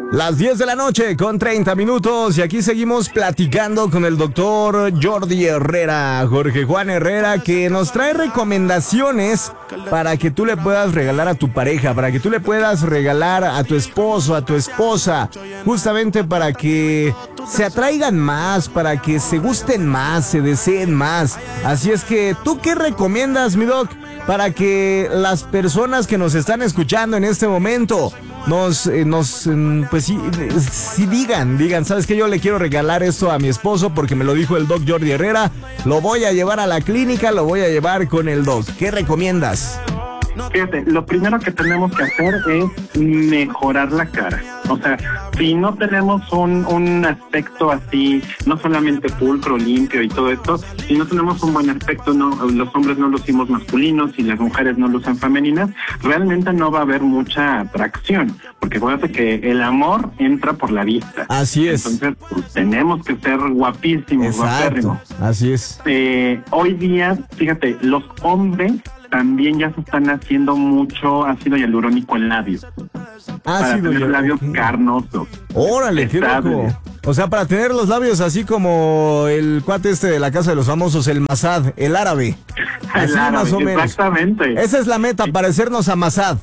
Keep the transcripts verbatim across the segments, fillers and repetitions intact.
Las diez de la noche con treinta minutos y aquí seguimos platicando con el doctor Jordi Herrera, Jorge Juan Herrera, que nos trae recomendaciones para que tú le puedas regalar a tu pareja, para que tú le puedas regalar a tu esposo, a tu esposa, justamente para que se atraigan más, para que se gusten más, se deseen más. Así es que, ¿tú qué recomiendas, mi doc, para que las personas que nos están escuchando en este momento nos, eh, nos, pues sí, sí digan, digan, ¿sabes qué? Yo le quiero regalar esto a mi esposo porque me lo dijo el doc Jordi Herrera, lo voy a llevar a la clínica, lo voy a llevar con el doc. ¿Qué recomiendas? Fíjate, lo primero que tenemos que hacer es mejorar la cara. O sea, si no tenemos un, un aspecto así, no solamente pulcro, limpio y todo esto, si no tenemos un buen aspecto, no, los hombres no lucimos masculinos y las mujeres no lucen femeninas, realmente no va a haber mucha atracción. Porque acuérdate que el amor entra por la vista. Así es. Entonces, pues, tenemos que ser guapísimos, guapérrimos. Así es. Eh, hoy día, fíjate, los hombres también ya se están haciendo mucho ácido hialurónico en labios. Para tener los labios okay. carnosos. Órale, qué loco. O sea, para tener los labios así como el cuate este de la casa de los famosos, el Masad, el árabe. Así el árabe, más o menos. Exactamente. Esa es la meta, parecernos a Masad.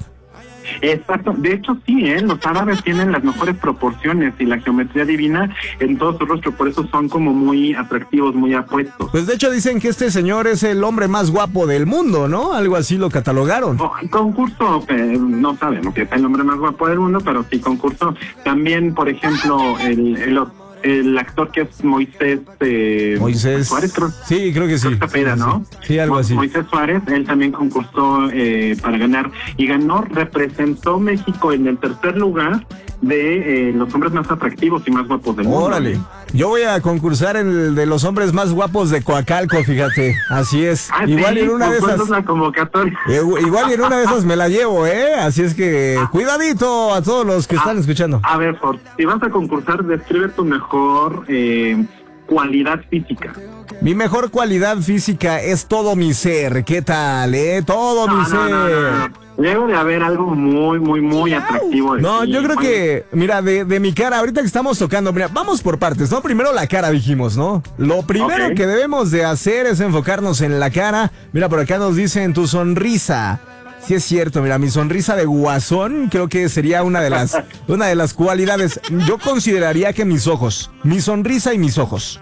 Exacto, de hecho sí, ¿eh? Los árabes tienen las mejores proporciones y la geometría divina en todo su rostro, por eso son como muy atractivos, muy apuestos. Pues de hecho dicen que este señor es el hombre más guapo del mundo, ¿no? Algo así lo catalogaron. Oh, concurso, eh, no sabemos que es el hombre más guapo del mundo, pero sí concurso. También, por ejemplo, el... el el actor que es Moisés eh, Moisés Suárez, creo. Sí, creo que sí. Pera, ¿no? Sí, algo así. Moisés Suárez, él también concursó eh, para ganar y ganó, representó México en el tercer lugar de eh, los hombres más atractivos y más guapos del mundo. Órale, yo voy a concursar en el de los hombres más guapos de Coacalco, fíjate, así es. Ah, igual sí, en una de esas la convocatoria. Eh, igual y en una de esas me la llevo, ¿eh? Así es que cuidadito a todos los que están ah, escuchando. A ver, Ford, si vas a concursar, describe tu mejor eh, cualidad física. Mi mejor cualidad física es todo mi ser. ¿Qué tal, eh? Todo no, mi no, ser. No, no, no. Debe de haber algo muy, muy, muy atractivo. De no, ti. yo creo que, mira, de, de mi cara, ahorita que estamos tocando, mira, vamos por partes, ¿no? Primero la cara, dijimos, ¿no? Lo primero okay. que debemos de hacer es enfocarnos en la cara. Mira, por acá nos dicen tu sonrisa. Sí es cierto, mira, mi sonrisa de guasón creo que sería una de las una de las cualidades. Yo consideraría que mis ojos, mi sonrisa y mis ojos.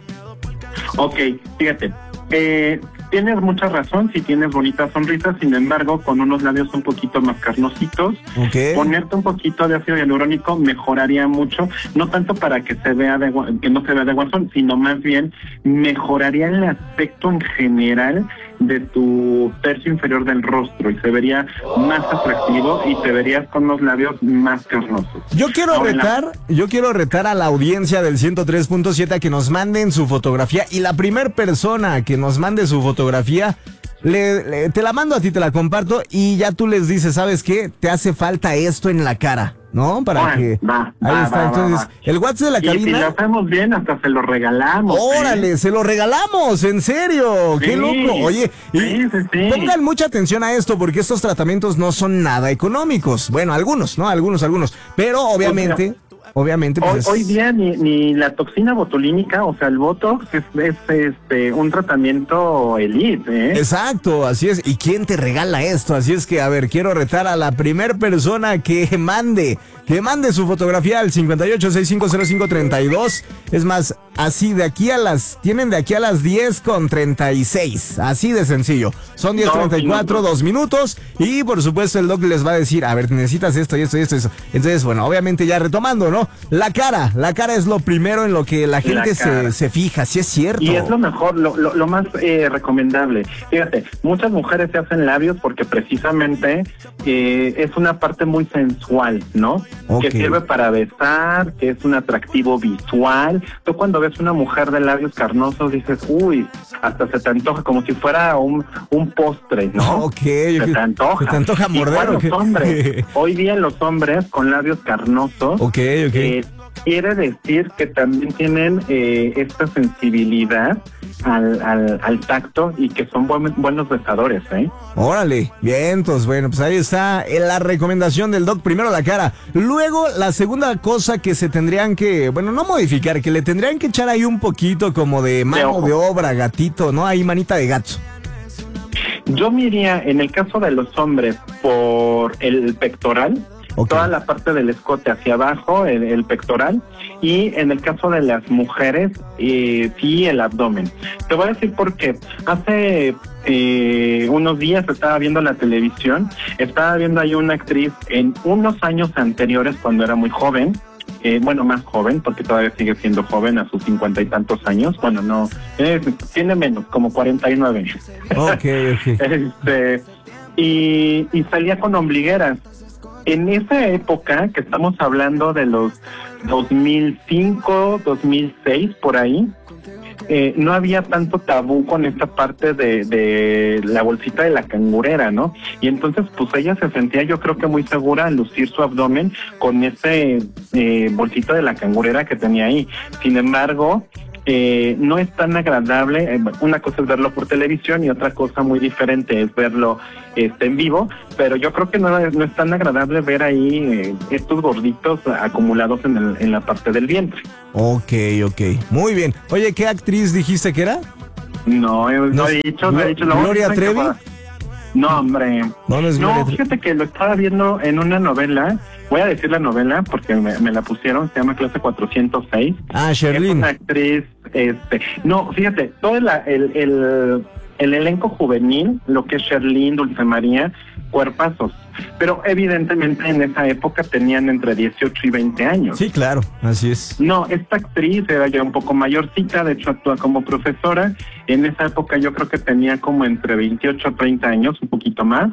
Ok, fíjate, eh, tienes mucha razón, si tienes bonita sonrisa, sin embargo, con unos labios un poquito más carnositos, okay. ponerte un poquito de ácido hialurónico mejoraría mucho, no tanto para que se vea de, que no se vea de guasón, sino más bien mejoraría el aspecto en general de tu tercio inferior del rostro y se vería más atractivo y te verías con los labios más carnosos. Yo quiero Ahora, retar, la... yo quiero retar a la audiencia del ciento tres punto siete a que nos manden su fotografía y la primer persona que nos mande su fotografía Le, le, te la mando a ti, te la comparto y ya tú les dices, ¿sabes qué? Te hace falta esto en la cara, ¿no? Para bueno, que... Va, ahí va, está, va, entonces, va, va. el WhatsApp de la y cabina... si lo hacemos bien, hasta se lo regalamos. ¡Órale! ¿eh? ¡Se lo regalamos! ¡En serio! Sí, ¡Qué loco! Oye, y sí, sí, sí. pongan mucha atención a esto porque estos tratamientos no son nada económicos. Bueno, algunos, ¿no? Algunos, algunos. Pero obviamente... Obviamente, pues hoy, es... hoy día ni, ni la toxina botulínica, o sea, el Botox es, es este un tratamiento elite, ¿eh? Exacto, así es. ¿Y quién te regala esto? Así es que, a ver, quiero retar a la primer persona que mande, que mande su fotografía al cincuenta y ocho, sesenta y cinco, cero cinco, treinta y dos. Es más, así de aquí a las, tienen de aquí a las diez con treinta y seis. Así de sencillo. Son diez treinta y cuatro, dos minutos. Y por supuesto el doc les va a decir, a ver, necesitas esto y esto y esto y esto. Entonces, bueno, obviamente ya retomando, ¿no? La cara, la cara es lo primero en lo que la gente la se, se fija, sí es cierto. Y es lo mejor, lo, lo, lo más eh, recomendable. Fíjate, muchas mujeres se hacen labios porque precisamente eh, es una parte muy sensual, ¿no? Okay. Que sirve para besar, que es un atractivo visual. Tú cuando ves una mujer de labios carnosos dices, uy, hasta se te antoja como si fuera un, un postre, ¿no? Ok. Se te antoja. Se te antoja morder. Igual los hombres, hoy día los hombres con labios carnosos. Ok, ok. Eh, quiere decir que también tienen eh, esta sensibilidad al, al, al tacto y que son buen, buenos besadores, ¿eh? Órale, bien, entonces, bueno, pues ahí está la recomendación del doc. Primero la cara, luego la segunda cosa que se tendrían que, bueno, no modificar, que le tendrían que echar ahí un poquito como de mano de, de obra, gatito, ¿no? Ahí manita de gato. Yo me iría, en el caso de los hombres, por el pectoral, okay. Toda la parte del escote hacia abajo, el, el pectoral, y en el caso de las mujeres, eh, sí, el abdomen. Te voy a decir por qué. Hace eh, unos días estaba viendo la televisión, estaba viendo ahí una actriz en unos años anteriores, cuando era muy joven, Eh, bueno, más joven, porque todavía sigue siendo joven a sus cincuenta y tantos años. Bueno, no, eh, tiene menos, como cuarenta y nueve. Ok, ok. este, y, y salía con ombligueras. En esa época, que estamos hablando de los dos mil cinco, dos mil seis, por ahí, Eh, no había tanto tabú con esta parte de, de la bolsita de la cangurera, ¿no? Y entonces, pues ella se sentía, yo creo que muy segura al lucir su abdomen con ese eh, bolsita de la cangurera que tenía ahí. Sin embargo, eh, no es tan agradable. Eh, una cosa es verlo por televisión y otra cosa muy diferente es verlo este, en vivo, pero yo creo que no, no es tan agradable ver ahí eh, estos gorditos acumulados en, el, en la parte del vientre. Ok, ok, muy bien. Oye, ¿qué actriz dijiste que era? No, no, no he dicho, no he dicho. ¿Gloria Trevi? No, hombre. No, no, es no fíjate que lo estaba viendo en una novela. Voy a decir la novela porque me, me la pusieron. Se llama Clase cuatrocientos seis. Ah, Sherlyn. Es una actriz. Este, no, fíjate, todo el, el, el, el elenco juvenil, lo que es Sherlyn, Dulce María, cuerpazos. Pero evidentemente en esa época tenían entre dieciocho y veinte años. Sí, claro, así es. No, esta actriz era ya un poco mayorcita, de hecho actúa como profesora. En esa época yo creo que tenía como entre veintiocho a treinta años, un poquito más.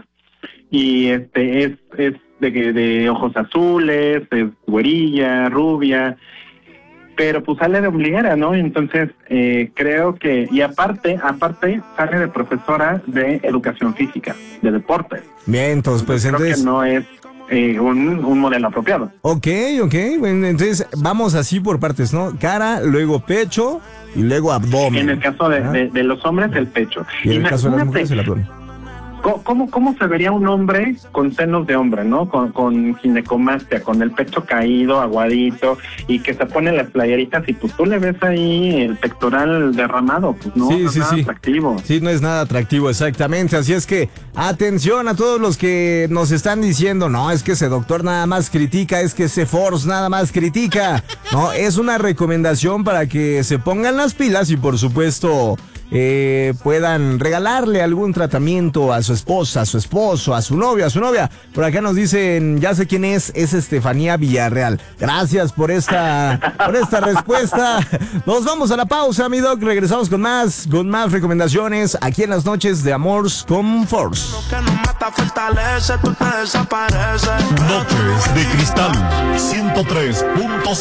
Y este es, es de, de ojos azules, es güerilla, rubia, pero pues sale de ombliguera, ¿no? Entonces eh, creo que, y aparte, aparte sale de profesora de educación física, de deportes. Bien, entonces pues creo entonces... que no es eh, un, un modelo apropiado. Ok, ok, bueno, entonces vamos así por partes, ¿no? Cara, luego pecho y luego abdomen. En el caso de, ¿Ah? de, de los hombres, el pecho. Y en el caso de las mujeres, el abdomen. ¿Cómo, ¿Cómo se vería un hombre con senos de hombre, no? Con, con ginecomastia, con el pecho caído, aguadito, y que se pone las playeritas y pues tú le ves ahí el pectoral derramado, pues no, sí, no sí, es nada sí. atractivo. Sí, no es nada atractivo, exactamente. Así es que, atención a todos los que nos están diciendo, no, es que ese doctor nada más critica, es que ese Force nada más critica. No, es una recomendación para que se pongan las pilas y por supuesto... Eh, puedan regalarle algún tratamiento a su esposa, a su esposo, a su novio, a su novia. Por acá nos dicen, ya sé quién es, es Estefanía Villarreal. Gracias por esta, por esta respuesta. Nos vamos a la pausa, mi doc. Regresamos con más, con más recomendaciones aquí en las noches de Amors con Force. Noches de Cristal ciento tres punto